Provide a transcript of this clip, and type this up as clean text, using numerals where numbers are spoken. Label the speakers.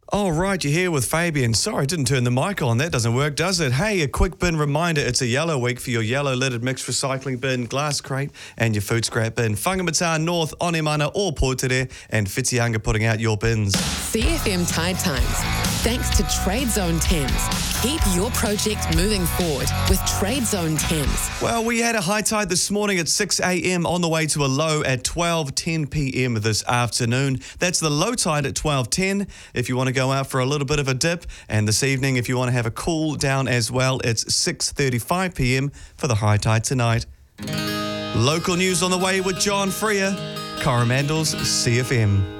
Speaker 1: All right, you're here with Fabian. Sorry, I didn't turn the mic on. That doesn't work, does it? Hey, a quick bin reminder. It's a yellow week for your yellow lidded mixed recycling bin, glass crate and your food scrap bin. Whangamata North, Onemana or Portere and Whitianga putting out your bins.
Speaker 2: CFM Tide Times. Thanks to Trade Zone Thames. Keep your project moving forward with Trade Zone Thames.
Speaker 1: Well, we had a high tide this morning at 6 a.m. on the way to a low at 12:10 p.m. this afternoon. That's the low tide at 12:10 if you want to go out for a little bit of a dip. And this evening, if you want to have a cool down as well, it's 6:35 p.m. for the high tide tonight. Local news on the way with John Freer, Coromandel's CFM.